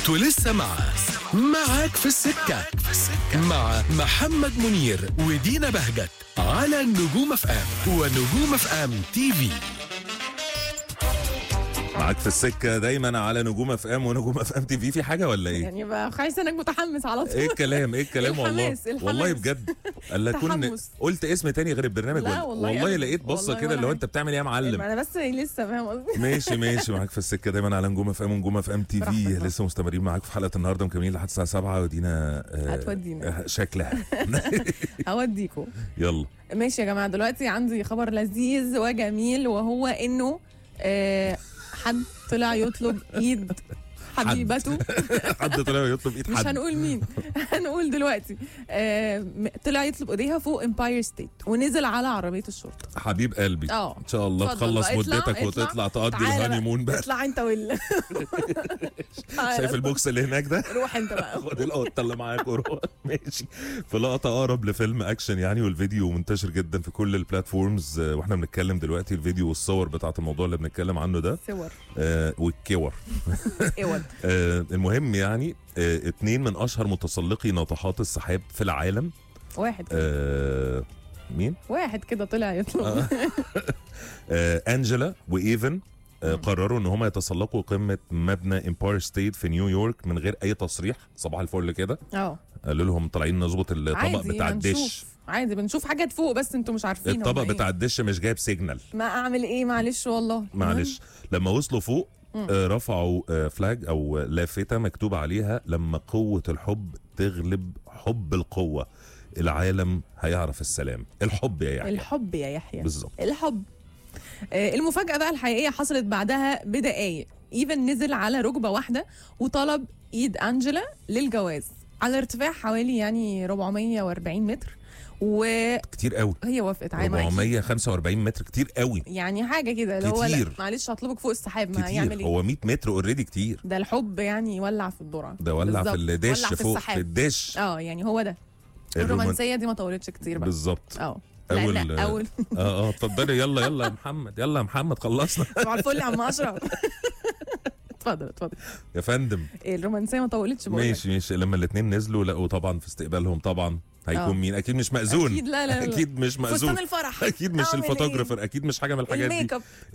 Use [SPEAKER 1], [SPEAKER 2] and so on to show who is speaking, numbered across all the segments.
[SPEAKER 1] انتوا لسه معاك في السكة مع محمد منير ودينا بهجت على نجوم اف ام ونجوم اف ام تي في.
[SPEAKER 2] معاك في السكة دايما على نجوم اف ام ونجوم اف ام تي في. في حاجة ولا ايه؟
[SPEAKER 3] يعني بقى خايسه انك متحمس على طول.
[SPEAKER 2] ايه الكلام والله
[SPEAKER 3] الحماس.
[SPEAKER 2] والله بجد الا كن
[SPEAKER 3] تحمس.
[SPEAKER 2] قلت اسم تاني غير البرنامج
[SPEAKER 3] لا والله أبداً.
[SPEAKER 2] لقيت بصة
[SPEAKER 3] والله
[SPEAKER 2] كده
[SPEAKER 3] ولا
[SPEAKER 2] اللي هو
[SPEAKER 3] حاجة.
[SPEAKER 2] انت بتعمل ايه يا معلم.
[SPEAKER 3] انا بس لسه فاهم قصدي.
[SPEAKER 2] ماشي معاك في السكة دايما على نجوم اف ام ونجوم اف ام تي في.
[SPEAKER 3] براحتك.
[SPEAKER 2] لسه مستمرين معاك في حلقة النهارده مكملين لحد الساعة 7 ودينا
[SPEAKER 3] هتودينا.
[SPEAKER 2] شكلها
[SPEAKER 3] هوديكوا.
[SPEAKER 2] يلا
[SPEAKER 3] ماشي يا جماعه، دلوقتي عندي خبر لذيذ وجميل، وهو انه حد طلع يطلب ايد حبيبته.
[SPEAKER 2] حد طلع يطلب ايد
[SPEAKER 3] مش
[SPEAKER 2] حد.
[SPEAKER 3] هنقول مين، هنقول دلوقتي. طلع يطلب ايديها فوق امباير ستيت ونزل على عربيه الشرطه.
[SPEAKER 2] حبيب قلبي
[SPEAKER 3] اه
[SPEAKER 2] ان شاء الله
[SPEAKER 3] اتفضل
[SPEAKER 2] تخلص
[SPEAKER 3] بقى، اطلع،
[SPEAKER 2] مدتك
[SPEAKER 3] اطلع.
[SPEAKER 2] وتطلع تقضي
[SPEAKER 3] تعالى بقى.
[SPEAKER 2] الهانيمون بقى.
[SPEAKER 3] اطلع انت
[SPEAKER 2] شايف البوكس اللي هناك ده؟
[SPEAKER 3] روح انت بقى.
[SPEAKER 2] خد القطه اللي معاك وروح. ماشي. في لقطه اقرب لفيلم اكشن يعني، والفيديو منتشر جدا في كل البلاتفورمز. واحنا بنتكلم دلوقتي الفيديو والصور بتاعت الموضوع اللي بنتكلم عنه ده
[SPEAKER 3] صور
[SPEAKER 2] والكور.
[SPEAKER 3] ايوه.
[SPEAKER 2] المهم يعني اتنين من اشهر متسلقي ناطحات السحاب في العالم.
[SPEAKER 3] واحد
[SPEAKER 2] مين؟
[SPEAKER 3] واحد كده طلع يطلب.
[SPEAKER 2] انجела وايفن قرروا ان هم يتسلقوا قمه مبنى امباير ستيت في نيويورك من غير اي تصريح. صباح الفل كده. قالوا لهم طالعين نظبط الطبق بتاع الدش.
[SPEAKER 3] عادي بنشوف حاجات فوق بس انتوا مش عارفين
[SPEAKER 2] الطبق بتاع الدش مش جايب سيجنال.
[SPEAKER 3] ما اعمل ايه، معلش والله.
[SPEAKER 2] معلش. لما وصلوا فوق رفعوا فلاج او لافته مكتوب عليها لما قوه الحب تغلب حب القوه العالم هيعرف السلام. الحب يا يحيى.
[SPEAKER 3] الحب يا يحيى
[SPEAKER 2] بالظبط.
[SPEAKER 3] الحب. المفاجأة بقى الحقيقية حصلت بعدها بدقايق. ايفن نزل على ركبة واحدة وطلب ايد انجلا للجواز على ارتفاع حوالي يعني 440 متر.
[SPEAKER 2] كتير قوي.
[SPEAKER 3] هي وافقت عادي.
[SPEAKER 2] 445 متر كتير قوي.
[SPEAKER 3] يعني حاجة كده اللي هو لا معلش هطلبك فوق السحاب. ما يعمل ايه؟
[SPEAKER 2] هو 100 متر اوريدي كتير.
[SPEAKER 3] ده الحب يعني يولع في الذرة.
[SPEAKER 2] ده ولع في الدش
[SPEAKER 3] ولع في
[SPEAKER 2] فوق
[SPEAKER 3] السحاب.
[SPEAKER 2] في الدش.
[SPEAKER 3] يعني هو ده. الرومانسية دي ما طولتش كتير بقى.
[SPEAKER 2] بالظبط.
[SPEAKER 3] اول
[SPEAKER 2] اتفضلي. يلا يا محمد. يلا يا محمد خلصنا.
[SPEAKER 3] طبعا الفل يا عم اشرف. اتفضل
[SPEAKER 2] يا فندم.
[SPEAKER 3] الرومانسيه ما طولتش.
[SPEAKER 2] ماشي. لما الاثنين نزلوا لقوا طبعا في استقبالهم طبعا هيكون مين؟ اكيد مش مأذون.
[SPEAKER 3] اكيد لا.
[SPEAKER 2] اكيد مش مأذون.
[SPEAKER 3] فستان الفرح.
[SPEAKER 2] اكيد مش الفوتوغرافر. اكيد مش حاجه من الحاجات دي.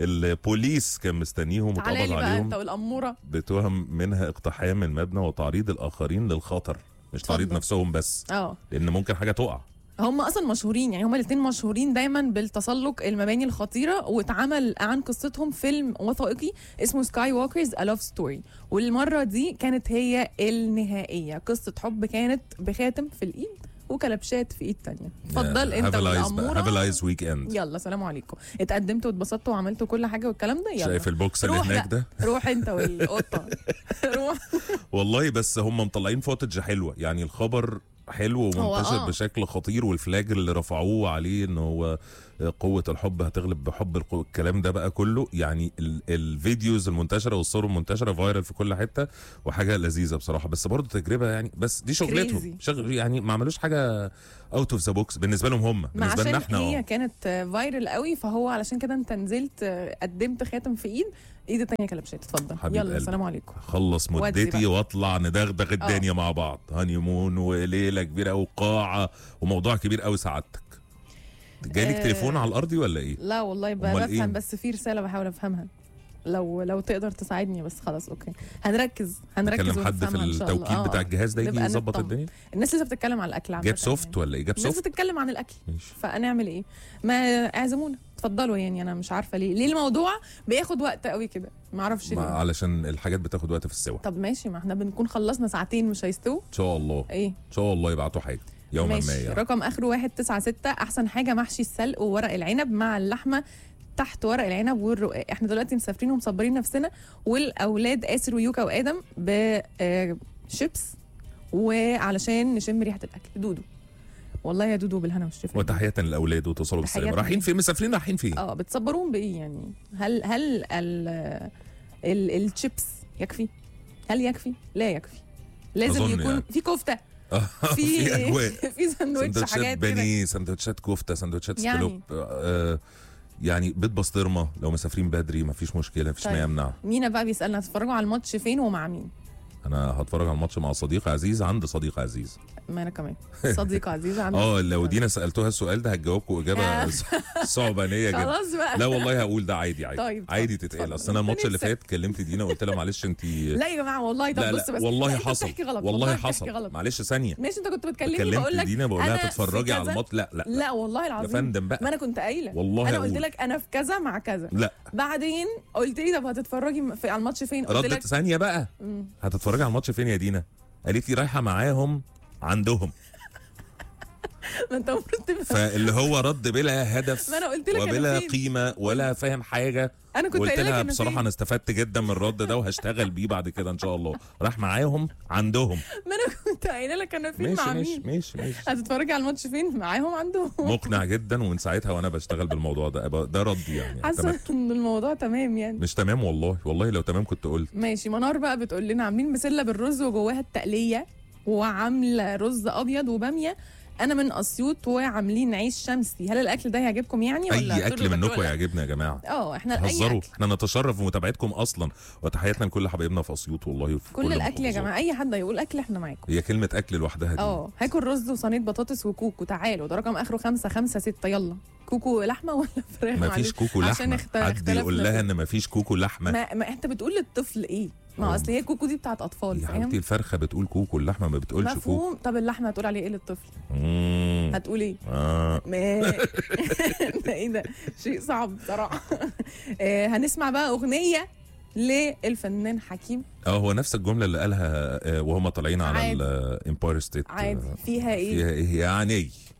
[SPEAKER 2] البوليس كان مستنيهم وطبل عليهم.
[SPEAKER 3] بقى انت والاموره.
[SPEAKER 2] بتهم منها اقتحام المبنى وتعريض الاخرين للخطر. مش تعريض نفسهم بس. لان ممكن حاجه تقع.
[SPEAKER 3] هم اصلا مشهورين، يعني هم الاثنين مشهورين دايما بالتسلق المباني الخطيره، واتعمل عن قصتهم فيلم وثائقي اسمه سكاي ووكرز ا لاف ستوري، والمره دي كانت هي النهائيه. قصه حب كانت بخاتم في الايد وكلبشات في ايد تانية. اتفضل انت والاموره.
[SPEAKER 2] هاف ا نايس ويك اند.
[SPEAKER 3] يلا سلام عليكم. اتقدمتوا واتبسطتوا وعملتوا كل حاجه والكلام ده. يلا
[SPEAKER 2] شايف البوكس اللي هناك ده؟
[SPEAKER 3] روح انت والقطه. روح.
[SPEAKER 2] والله بس هم مطلعين فوتج حلوه يعني. الخبر حلو ومنتشر بشكل خطير، والفلاج اللي رفعوه عليه ان هو قوة الحب هتغلب بحب الكلام ده بقى كله يعني. الفيديوز المنتشرة والصور المنتشرة فايرال في كل حتة وحاجة لذيذة بصراحة. بس برضه تجربة يعني. بس دي شغلتهم يعني ما عملوش حاجة اوت اوف ذا بوكس بالنسبة لهم هم. بالنسبة لنا احنا
[SPEAKER 3] هي كانت فايرال قوي، فهو علشان كده انت نزلت قدمت خاتم في ايد التانية كلبشات. اتفضل يلا السلام عليكم.
[SPEAKER 2] خلص مدتي واطلع ندغدغ الدنيا مع بعض. هانيمون وليلة كبيرة وقاعة وموضوع كبير قوي. سعادتك جايلك تليفون على الارضي ولا ايه؟
[SPEAKER 3] لا والله بفهم بس في رسالة بحاول افهمها. لو تقدر تساعدني بس. خلاص اوكي. هنركز
[SPEAKER 2] نكلم حد في التوكيل بتاع الجهاز ده يجي يظبط الدنيا.
[SPEAKER 3] الناس لسه بتتكلم على الاكل عامه.
[SPEAKER 2] جاب سوفت ولا ايه؟ جاب سوفت.
[SPEAKER 3] الناس بتتكلم عن الاكل. فنعمل ايه؟ ما اعزمونا اتفضلوا. يعني انا مش عارفه ليه الموضوع بياخد وقت قوي كده. ما اعرفش ليه.
[SPEAKER 2] علشان الحاجات بتاخد وقت في السوا.
[SPEAKER 3] طب ماشي، ما احنا بنكون خلصنا ساعتين مش هيستووا ان
[SPEAKER 2] شاء الله.
[SPEAKER 3] ان
[SPEAKER 2] شاء الله يبعتوا حاجه يوما ما يعني.
[SPEAKER 3] رقم اخره 196. احسن حاجه محشي السلق وورق العنب مع اللحمه تحت ورق العنب والرقاق. احنا دلوقتي مسافرين ومصبرين نفسنا، والاولاد آسر ويوكا وادم بشيبس وعلشان نشم ريحه الاكل. دودو والله يا دودو بالهنا والشفا.
[SPEAKER 2] وتحية للاولاد وتصلوا بالسلامه. رايحين فين؟ مسافرين رايحين فين؟
[SPEAKER 3] بتصبروهم بايه يعني؟ هل الشيبس يكفي؟ هل يكفي؟ لا يكفي. لازم يكون يعني. في كفته.
[SPEAKER 2] في اجواء.
[SPEAKER 3] في سندوتش حاجات
[SPEAKER 2] بانيه، سندوتشات كفته، سندوتشات سكالوب يعني بيض بسطرمه. لو مسافرين بدري مفيش مشكله، مفيش ما يمنع.
[SPEAKER 3] مينا بقى بيسالنا تتفرجوا على الماتش فين ومع مين؟
[SPEAKER 2] انا هتفرج على الماتش مع صديق عزيز عند صديق عزيز.
[SPEAKER 3] ما انا كمان صديق عزيز عندي.
[SPEAKER 2] لو دينا سالتوها السؤال ده هتجاوبكم اجابه صعبانيه جدا.
[SPEAKER 3] خلاص بقى.
[SPEAKER 2] لا والله هقول ده عادي
[SPEAKER 3] طيب
[SPEAKER 2] عادي تتقال. اصل انا الماتش اللي فات كلمت دينا وقلت لها معلش انت
[SPEAKER 3] لا يا جماعه والله. طب بص بس
[SPEAKER 2] والله
[SPEAKER 3] انت
[SPEAKER 2] حصل
[SPEAKER 3] بتحكي غلط.
[SPEAKER 2] والله حصل معلش ثانيه.
[SPEAKER 3] ماشي انت كنت بتكلمني بقول لك
[SPEAKER 2] دينا بقول لها تتفرجي على الماتش.
[SPEAKER 3] لا والله العظيم
[SPEAKER 2] يا فندم بقى.
[SPEAKER 3] ما انا كنت قايله
[SPEAKER 2] والله
[SPEAKER 3] انا قلت لك انا في كذا مع كذا.
[SPEAKER 2] لا
[SPEAKER 3] بعدين قلت لي طب هتتفرجي على الماتش فين؟ قلت لك
[SPEAKER 2] ردت ثانيه بقى. هتتفرجي على الماتش فين يا دينا؟ قالت لي رايحه معاهم عندهم.
[SPEAKER 3] ما انت المفروض
[SPEAKER 2] فاللي هو رد بلا هدف
[SPEAKER 3] ما انا قلت لك
[SPEAKER 2] وبلا قيمه ولا فاهم حاجه.
[SPEAKER 3] انا كنت
[SPEAKER 2] قلت لها
[SPEAKER 3] لها
[SPEAKER 2] بصراحه انا استفدت جدا من الرد ده وهشتغل بيه بعد كده ان شاء الله. راح معاهم عندهم.
[SPEAKER 3] ما انا كنت قايله لك انا فين مع مين.
[SPEAKER 2] ماشي
[SPEAKER 3] هتتفرجي على الماتش فين؟ معاهم عندهم.
[SPEAKER 2] مقنع جدا ومن ساعتها وانا بشتغل بالموضوع ده ردي يعني.
[SPEAKER 3] حاسه ان الموضوع تمام يعني.
[SPEAKER 2] مش تمام والله لو تمام كنت قلت.
[SPEAKER 3] ماشي. منار بقى بتقول لنا عاملين بسله بالرز وجواها التقليه وعامله رز ابيض وباميه. انا من اسيوط وعاملين عيش شمسي. هل الاكل ده هيعجبكم يعني ولا
[SPEAKER 2] اي اكل منكم يعجبنا يا جماعه؟
[SPEAKER 3] احنا
[SPEAKER 2] هزروا. احنا نتشرف بمتابعتكم اصلا وتحياتنا لكل حبايبنا في اسيوط والله. في
[SPEAKER 3] كل الاكل يا جماعه. اي حد يقول اكل احنا معاكم.
[SPEAKER 2] هي كلمه اكل لوحدها دي.
[SPEAKER 3] هاكل رز وصينيه بطاطس وكوكو. تعالوا ده رقم اخره 556. يلا كوكو لحمه ولا فراخ؟
[SPEAKER 2] مفيش كوكو لحمه. حد يقول لها ان مفيش كوكو لحمه.
[SPEAKER 3] ما انت بتقول للطفل ايه؟ ما اصل هي كوكو دي بتاعت اطفال.
[SPEAKER 2] يا حبيبتي الفرخه بتقول كوكو اللحمه ما بتقولش كوكو.
[SPEAKER 3] طب اللحمه هتقول عليه ايه للطفل؟ هتقول ايه؟ ايه ده شيء صعب بصراحه. هنسمع بقى اغنيه للفنان حكيم.
[SPEAKER 2] هو نفس الجمله اللي قالها وهم طالعين على الامباير ستيت.
[SPEAKER 3] عادي. فيها ايه
[SPEAKER 2] يعني